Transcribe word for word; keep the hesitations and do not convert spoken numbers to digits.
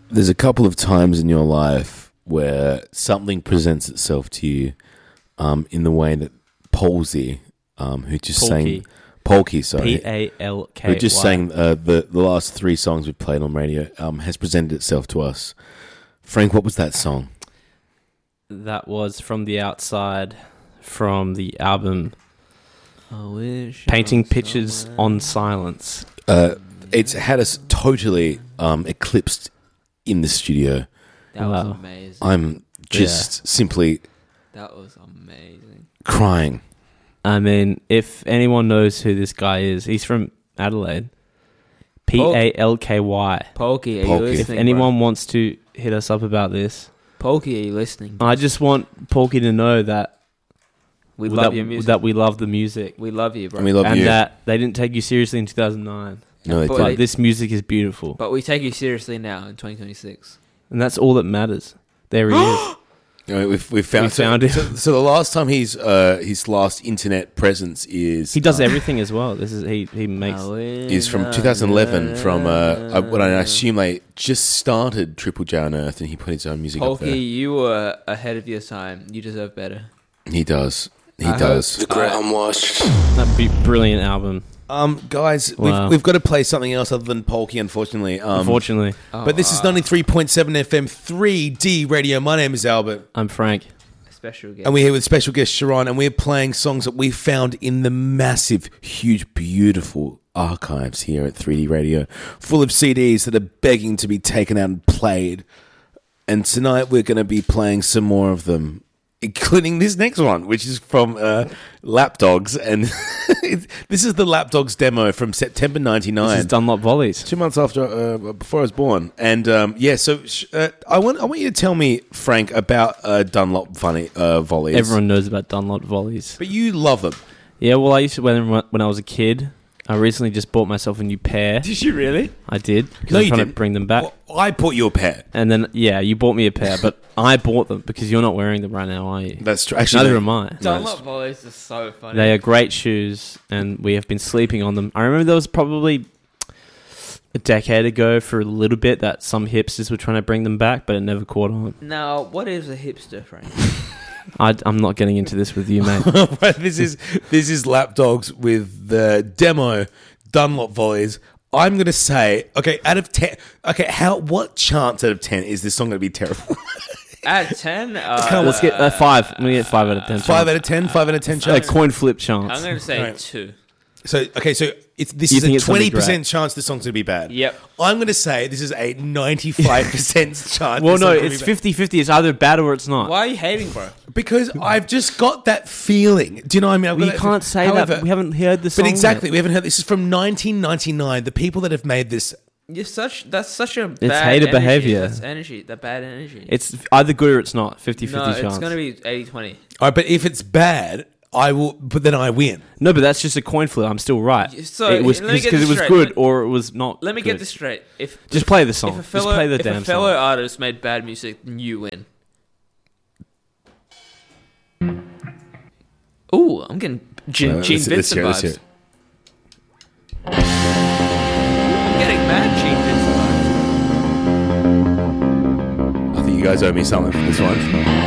there's a couple of times in your life where something presents itself to you um, in the way that Palsy, um, who just Polky. sang... Polky, sorry. P A L K Y. Who just sang uh, the, the last three songs we've played on radio, um, has presented itself to us. Frank, what was that song? That was From the Outside, from the album I wish Painting I was Pictures somewhere. on Silence. Uh, it's had us totally um, eclipsed in the studio. That was Wow. amazing. I'm just simply That was amazing. crying. I mean, if anyone knows who this guy is, he's from Adelaide. P A L K Y. Polky, are Polky. you If listening? anyone wants to hit us up about this, bro? Polky, are you listening? I just want Porky to know that we that, love your music. that we love the music. we love you, bro. And we love and you. that they didn't take you seriously in two thousand nine. No, they But But didn't. this music is beautiful. but we take you seriously now in twenty twenty-six. And that's all that matters. There he is. You know, we've, we've found, We found so, him. So, so the last time he's uh, his last internet presence is He does uh, everything as well. This is he he makes is from two thousand eleven. From uh, I, what I assume they just started Triple J on Earth, and he put his own music up Polky, there. you were ahead of your time. You deserve better. He does. He I does. hope- The Great Unwashed. that be brilliant album. Um, guys, Wow. we've, we've got to play something else other than Polky, unfortunately. Um, Unfortunately, Oh, but this is uh, ninety-three point seven F M three D Radio. My name is Albert. I'm Frank. special guest. And we're here with special guest Sharon, and we're playing songs that we found in the massive, huge, beautiful archives here at three D Radio, full of C Ds that are begging to be taken out and played. And tonight we're going to be playing some more of them, including this next one, which is from uh, Lapdogs. And it, this is the Lapdogs demo from September This ninety-nine. is Dunlop Volleys. Two months after, uh, before I was born, and um, yeah. So sh- uh, I want, I want you to tell me, Frank, about uh, Dunlop funny uh, volleys. Everyone knows about Dunlop Volleys. but you love them. Yeah, well, I used to when when I was a kid. I recently just bought myself a new pair. Did you really? I did because No, I'm you trying didn't. to bring them back. Well, I bought you a pair. And then yeah, you bought me a pair, but I bought them because you're not wearing them right now, are you? That's true. Actually, Neither no. am I. Dunlop volleys are so funny. They are great shoes, and we have been sleeping on them. I remember there was probably a decade ago for a little bit that some hipsters were trying to bring them back, but it never caught on. Now, what is a hipster, Frank? I, I'm not getting into this with you, mate. But this is this is Lapdogs with the demo Dunlop volleys. I'm gonna say, okay, out of ten, okay, how what chance out of ten is this song gonna be terrible? Out of ten, uh, Come on, Let's get uh, five. I'm gonna get five out of ten. Five out of ten. Five out of ten A chance. coin flip I'm chance. going to say Right. two. So okay, so it's this You is think a it's gonna be twenty percent great? chance this song's gonna be bad. Yep. I'm gonna say this is a ninety-five percent chance. Well, this no, song's gonna it's be bad. fifty-fifty. It's either bad or it's not. Why are you hating, bro? Because I've just got that feeling. Do you know what I mean? I've We got that- can't say However, that. We haven't heard the song. But exactly, yet. we haven't heard. This is from nineteen ninety-nine. The people that have made this. You're such. That's such a. It's bad hater energy. behavior. That's energy. That bad energy. It's either good or it's not. fifty-fifty no, chance. it's going to be eighty twenty. All right, but if it's bad, I will. But then I win. No, but that's just a coin flip. I'm still right. So, it was let me get because it this was straight. good Let- or it was not. Let me good. get this straight. If Just play the song. if a fellow, just play the if damn a fellow song. artist made bad music, then you win. Ooh, I'm getting Gene, Uh, Gene let's- let's Vincent hear it, let's vibes. hear it. I'm getting mad Gene Vincent vibes. I think you guys owe me something for this one.